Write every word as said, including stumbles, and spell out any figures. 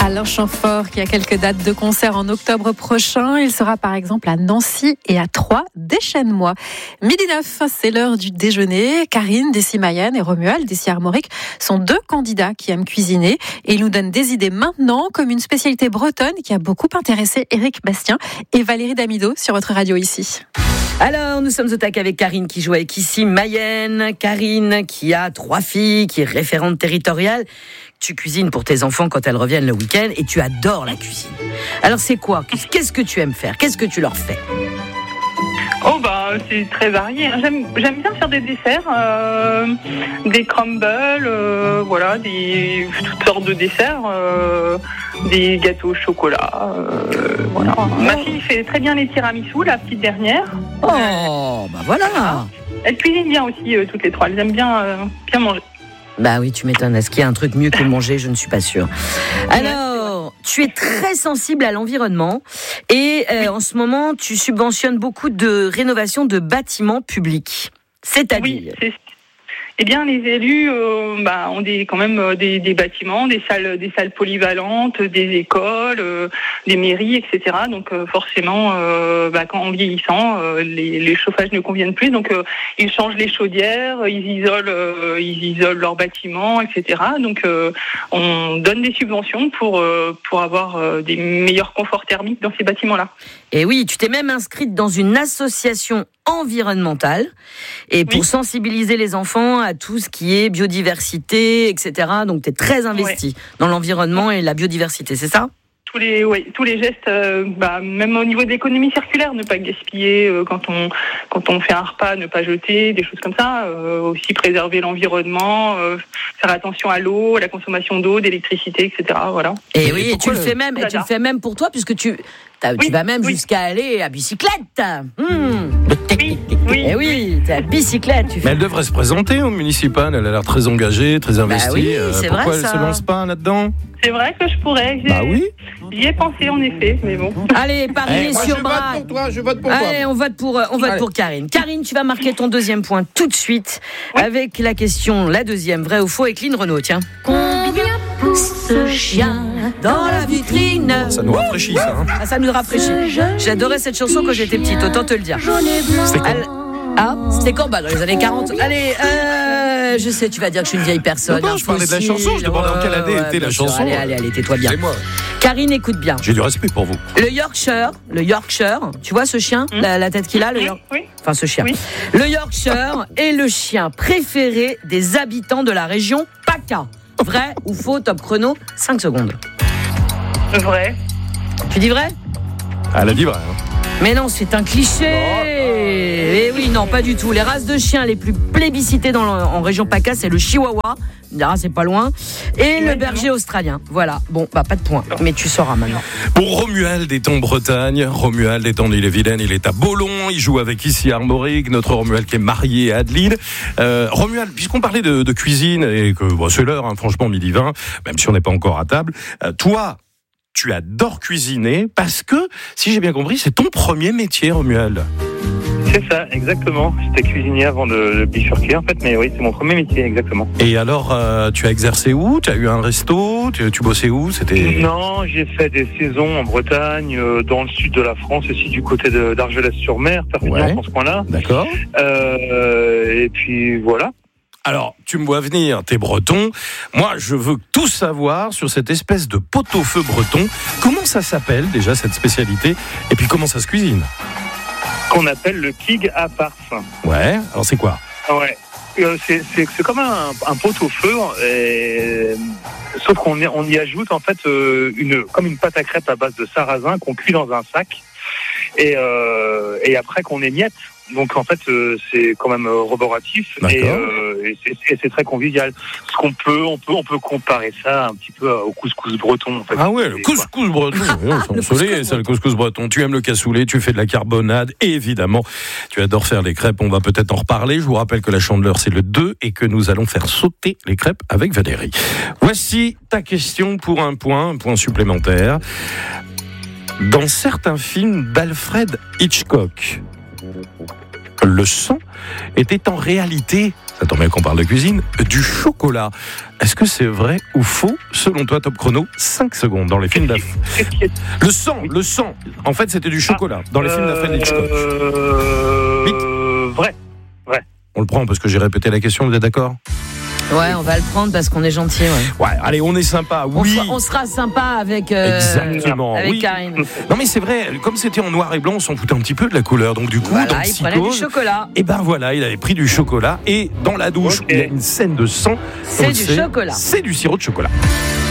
Alain Chamfort qui a quelques dates de concert en octobre prochain. Il sera par exemple à Nancy et à Troyes. Déchaîne-moi. Midi neuf, c'est l'heure du déjeuner. Karine d'ici Mayenne et Romuald d'ici Armorique sont deux candidats qui aiment cuisiner et ils nous donnent des idées maintenant comme une spécialité bretonne qui a beaucoup intéressé Éric Bastien et Valérie Damido sur votre radio ici. Alors, nous sommes au tac avec Karine qui joue avec ici Mayenne. Karine qui a trois filles, qui est référente territoriale. Tu cuisines pour tes enfants quand elles reviennent le week-end et tu adores la cuisine. Alors, c'est quoi ? Qu'est-ce que tu aimes faire ? Qu'est-ce que tu leur fais ? Oh bah c'est très varié. J'aime, j'aime bien faire des desserts, euh, des crumbles, euh, voilà, des toutes sortes de desserts, euh, des gâteaux au chocolat. Euh, voilà. Ma fille fait très bien les tiramisu, la petite dernière. Oh bah voilà. Elle cuisine bien aussi euh, toutes les trois. Elles aiment bien euh, bien manger. Bah oui, tu m'étonnes. Est-ce qu'il y a un truc mieux que manger ? Je ne suis pas sûre. Alors, tu es très sensible à l'environnement et euh, en ce moment, tu subventionnes beaucoup de rénovations de bâtiments publics. C'est-à-dire ? Oui, c'est... Eh bien, les élus euh, bah, ont des, quand même euh, des, des bâtiments, des salles, des salles polyvalentes, des écoles, euh, des mairies, et cetera. Donc, euh, forcément, euh, bah, quand en vieillissant, euh, les, les chauffages ne conviennent plus. Donc, euh, ils changent les chaudières, ils isolent, euh, ils isolent leurs bâtiments, et cetera. Donc, euh, on donne des subventions pour euh, pour avoir euh, des meilleurs conforts thermiques dans ces bâtiments-là. Et oui, tu t'es même inscrite dans une association environnementale et pour oui. sensibiliser les enfants à tout ce qui est biodiversité, et cetera. Donc, tu es très investi ouais. dans l'environnement et la biodiversité, c'est ça ? Tous les, ouais, tous les gestes, euh, bah, même au niveau de l'économie circulaire, ne pas gaspiller euh, quand on quand on fait un repas, ne pas jeter, des choses comme ça. Euh, aussi préserver l'environnement, euh, faire attention à l'eau, à la consommation d'eau, d'électricité, et cetera. Voilà. Et oui, et tu le fais même, et tu le fais même pour toi, puisque tu tu oui, vas même oui. jusqu'à aller à bicyclette. Mmh. Oui, oui. Et oui, t'es à bicyclette. Tu fais... Mais elle devrait se présenter au municipal. Elle a l'air très engagée, très investie. Bah oui, c'est Pourquoi vrai, elle ça. se lance pas là-dedans ? C'est vrai que je pourrais. J'ai... Bah oui. J'y ai pensé en effet, mais bon. Allez, Paris hey, sur je bras. vote pour toi, je vote pour toi. Allez, on vote pour, on vote Allez. pour Karine. Karine, tu vas marquer ton deuxième point tout de suite oui. avec la question, la deuxième, vrai ou faux, avec Lynn Renaud. Tiens. Combien pousse ce chien dans la vitrine ? Ça nous rafraîchit, ça. Hein. Ah, ça nous rafraîchit. J'adorais cette chanson quand j'étais petite, autant te le dire. C'était quand ? Elle... Ah, c'était quand ? Bah, dans les années quarante. Allez, euh, je sais, tu vas dire que je suis une vieille personne. Non, non, je parlais de la chanson, je demandais en quelle année était la chanson. Allez, allez, allez, tais-toi bien. C'est moi. Karine, écoute bien. J'ai du respect pour vous. Le Yorkshire, le Yorkshire, tu vois ce chien, mmh. la, la tête qu'il a, le York... oui. Enfin, ce chien. Oui. Le Yorkshire est le chien préféré des habitants de la région PACA. Vrai ou faux, top chrono, cinq secondes. Vrai. Tu dis vrai ? Elle a dit vrai. Hein. Mais non, c'est un cliché. Eh oui, non, pas du tout. Les races de chiens les plus plébiscitées dans le, en région PACA, c'est le Chihuahua. Ah, c'est pas loin. Et le berger australien. Voilà. Bon, bah pas de point. Mais tu sauras maintenant. Pour Romuald est en Bretagne. Romuald est en Ille-et-Vilaine. Il est à Beaulon. Il joue avec ici Armorique. Notre Romuald qui est marié à Adeline. Euh, Romuald, puisqu'on parlait de, de cuisine et que bon, c'est l'heure, hein, franchement, midi vingt, même si on n'est pas encore à table. Euh, toi, tu adores cuisiner parce que, si j'ai bien compris, c'est ton premier métier, Romuald. C'est ça, exactement. J'étais cuisinier avant de, de bifurquer, en fait, mais oui, c'est mon premier métier, exactement. Et alors, euh, tu as exercé où ? Tu as eu un resto ? Tu, tu bossais où ? C'était... Non, j'ai fait des saisons en Bretagne, euh, dans le sud de la France, aussi du côté de, d'Argelès-sur-Mer, Perpignan, ouais. dans ce coin-là. D'accord. Euh, et puis, voilà. Alors, tu me vois venir, t'es breton. Moi, je veux tout savoir sur cette espèce de pot-au-feu breton. Comment ça s'appelle, déjà, cette spécialité ? Et puis, comment ça se cuisine ? Qu'on appelle le kig à farce. Ouais, alors c'est quoi ? Ouais, euh, c'est, c'est, c'est comme un, un pot-au-feu, et... sauf qu'on y, on y ajoute, en fait, euh, une, comme une pâte à crêpes à base de sarrasin qu'on cuit dans un sac, et, euh, et après qu'on émiette. Donc en fait euh, c'est quand même euh, roboratif et, euh, et, c'est, et c'est très convivial. Ce qu'on peut, on peut, on peut comparer ça un petit peu au couscous breton. En fait. Ah ouais, le couscous breton. C'est soleil, c'est le couscous breton. Tu aimes le cassoulet, tu fais de la carbonade et évidemment tu adores faire les crêpes. On va peut-être en reparler. Je vous rappelle que la Chandeleur c'est le deux et que nous allons faire sauter les crêpes avec Valérie. Voici ta question pour un point, un point supplémentaire. Dans certains films d'Alfred Hitchcock, le sang était en réalité, ça tombe bien qu'on parle de cuisine, du chocolat. Est-ce que c'est vrai ou faux, selon toi, Top Chrono? cinq secondes dans les films d'Af... Le sang, le sang, en fait, c'était du chocolat dans les films d'Alfred Hitchcock. Euh... Vrai. Vrai. On le prend parce que j'ai répété la question, vous êtes d'accord? Ouais, on va le prendre parce qu'on est gentil. Ouais, ouais allez, on est sympa, oui. On, fera, on sera sympa avec, euh, Exactement, avec oui. Karine. Non mais c'est vrai, comme c'était en noir et blanc, on s'en foutait un petit peu de la couleur. Donc du coup, voilà, dans il Psychose, prenait du chocolat. Et ben voilà, il avait pris du chocolat. Et dans la douche, okay. où il y a une scène de sang, c'est du sait, chocolat. C'est du sirop de chocolat.